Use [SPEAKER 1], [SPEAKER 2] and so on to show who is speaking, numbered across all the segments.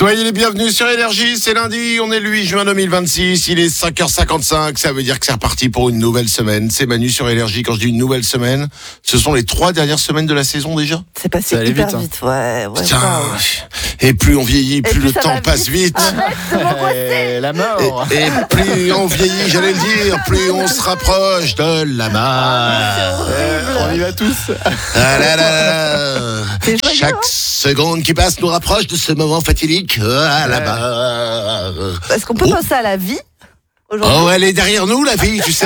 [SPEAKER 1] Soyez les bienvenus sur Énergie, c'est lundi, on est le 8 juin 2026, il est 5h55, ça veut dire que c'est reparti pour une nouvelle semaine. C'est Manu sur Énergie, quand je dis une nouvelle semaine, ce sont les 3 dernières semaines de la saison déjà.
[SPEAKER 2] C'est passé hyper vite, ouais.
[SPEAKER 1] Putain, et plus on vieillit, plus le temps passe vite.
[SPEAKER 3] La mort.
[SPEAKER 1] Et plus on vieillit, j'allais le dire, plus on se rapproche de la mort.
[SPEAKER 3] On y va tous.
[SPEAKER 1] Ah là là là. Chaque
[SPEAKER 2] hein
[SPEAKER 1] seconde qui passe nous rapproche de ce moment fatidique. Ah là-bas.
[SPEAKER 2] Est-ce qu'on peut penser à la vie aujourd'hui?
[SPEAKER 1] Oh, elle est derrière nous, la vie, tu sais.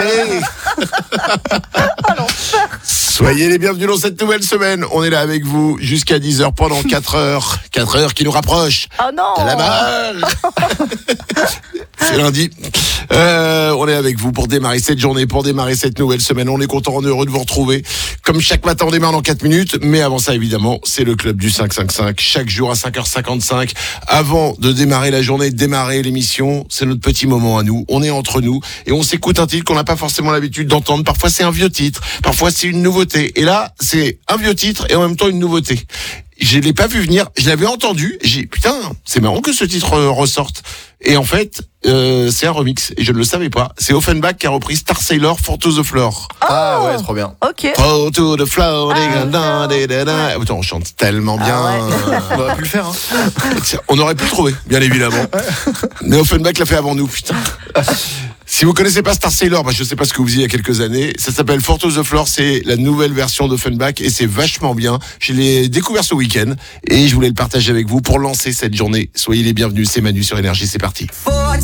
[SPEAKER 1] Soyez les bienvenus dans cette nouvelle semaine. On est là avec vous jusqu'à 10h pendant 4 heures. 4 heures qui nous rapprochent
[SPEAKER 2] Oh non,
[SPEAKER 1] de la mort. C'est lundi. On est avec vous pour démarrer cette journée, pour démarrer cette nouvelle semaine. On est content, on est heureux de vous retrouver. Comme chaque matin, on démarre dans 4 minutes. Mais avant ça, évidemment, c'est le club du 555. Chaque jour à 5h55. Avant de démarrer la journée, de démarrer l'émission, c'est notre petit moment à nous. On est entre nous et on s'écoute un titre qu'on n'a pas forcément l'habitude d'entendre. Parfois, c'est un vieux titre. Parfois, c'est une nouveauté. Et là, c'est un vieux titre et en même temps une nouveauté. Je l'ai pas vu venir, je l'avais entendu, j'ai dit, putain, c'est marrant que ce titre ressorte. Et en fait, c'est un remix, et je ne le savais pas. C'est Offenbach qui a repris Star Sailor, Fall to the Floor.
[SPEAKER 3] Ah ouais, trop bien.
[SPEAKER 2] ok.
[SPEAKER 1] Fall to the floor, Attends, on chante tellement bien.
[SPEAKER 3] On aurait pu le faire.
[SPEAKER 1] On aurait pu le trouver, bien évidemment. Mais Offenbach l'a fait avant nous, putain. Si vous connaissez pas Star Sailor, je sais pas ce que vous faisiez il y a quelques années. Ça s'appelle Fall to the Floor, c'est la nouvelle version d'Offenbach et c'est vachement bien. Je l'ai découvert ce week-end et je voulais le partager avec vous pour lancer cette journée. Soyez les bienvenus, c'est Manu sur Énergie, c'est parti.
[SPEAKER 4] Fall